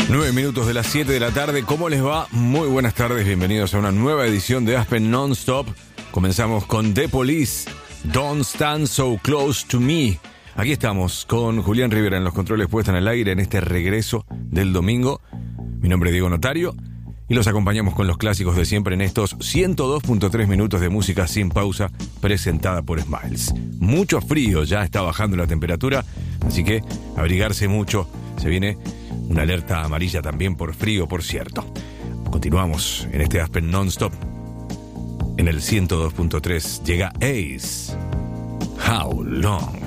9 minutos de las 7 de la tarde. ¿Cómo les va? Muy buenas tardes, bienvenidos a una nueva edición de Aspen Non-Stop. Comenzamos con The Police, Don't Stand So Close to Me. Aquí estamos con Julián Rivera en los controles puestos en el aire en este regreso del domingo. Mi nombre es Diego Notario y los acompañamos con los clásicos de siempre en estos 102.3 minutos de música sin pausa presentada por Smiles. Mucho frío, ya está bajando la temperatura, así que abrigarse mucho. Se viene una alerta amarilla también por frío, por cierto. Continuamos en este Aspen Non-Stop. En el 102.3 llega Ace. How Long.